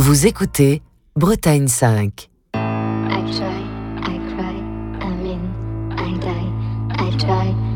Vous écoutez Bretagne 5. I try, I cry, I mean, I die, I try.